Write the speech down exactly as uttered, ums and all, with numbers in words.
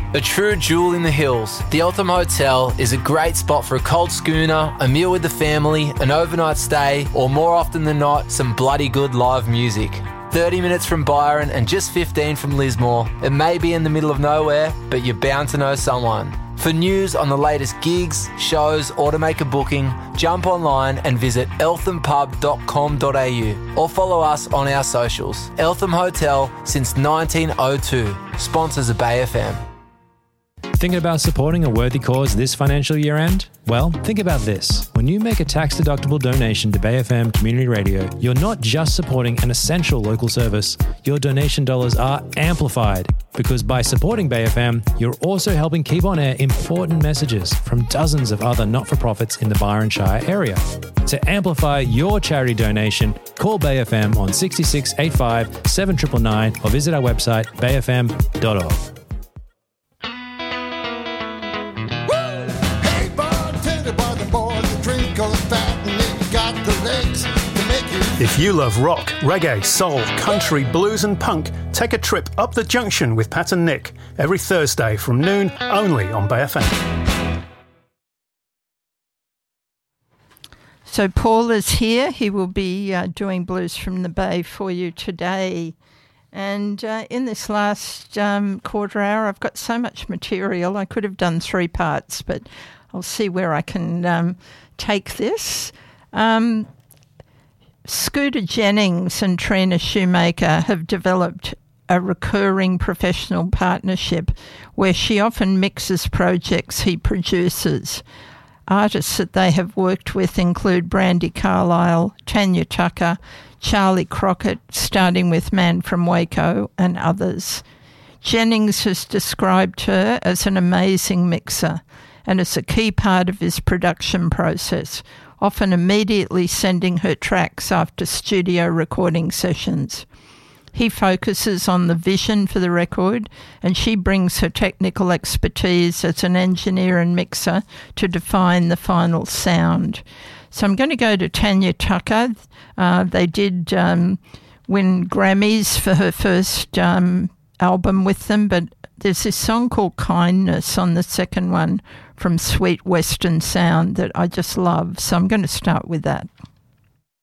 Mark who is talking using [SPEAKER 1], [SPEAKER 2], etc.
[SPEAKER 1] A true jewel in the hills, the Eltham Hotel is a great spot for a cold schooner, a meal with the family, an overnight stay, or more often than not, some bloody good live music. thirty minutes from Byron and just fifteen from Lismore. It may be in the middle of nowhere, but you're bound to know someone. For news on the latest gigs, shows, or to make a booking, jump online and visit eltham pub dot com dot a u or follow us on our socials. Eltham Hotel since nineteen oh two. Sponsors of Bay F M.
[SPEAKER 2] Thinking about supporting a worthy cause this financial year end? Well, think about this. When you make a tax-deductible donation to Bay F M Community Radio, you're not just supporting an essential local service. Your donation dollars are amplified because by supporting Bay F M, you're also helping keep on air important messages from dozens of other not-for-profits in the Byron Shire area. To amplify your charity donation, call Bay F M on six six eight five seven nine nine nine or visit our website bay f m dot org.
[SPEAKER 3] If you love rock, reggae, soul, country, blues and punk, take a trip up the junction with Pat and Nick every Thursday from noon only on Bay F M.
[SPEAKER 4] So Paul is here. He will be uh, doing Blues from the Bay for you today. And uh, in this last um, quarter hour, I've got so much material. I could have done three parts, but I'll see where I can um, take this. Um, Scooter Jennings and Trina Shoemaker have developed a recurring professional partnership where she often mixes projects he produces. Artists that they have worked with include Brandi Carlile, Tanya Tucker, Charlie Crockett, starting with Man from Waco, and others. Jennings has described her as an amazing mixer and as a key part of his production process, often immediately sending her tracks after studio recording sessions. He focuses on the vision for the record, and she brings her technical expertise as an engineer and mixer to define the final sound. So I'm going to go to Tanya Tucker. Uh, they did um, win Grammys for her first um, album with them, but there's this song called Kindness on the second one from Sweet Western Sound that I just love. So I'm going to start with that.